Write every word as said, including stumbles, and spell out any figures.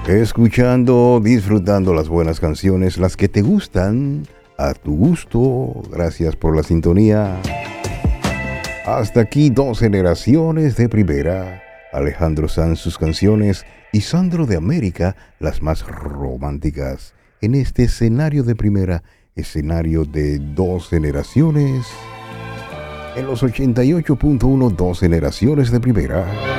Escuchando, disfrutando las buenas canciones, las que te gustan, a tu gusto. Gracias por la sintonía. Hasta aquí dos generaciones de primera. Alejandro Sanz, sus canciones, y Sandro de América, las más románticas. En este escenario de primera, escenario de dos generaciones. En los ochenta y ocho punto uno, dos generaciones de primera.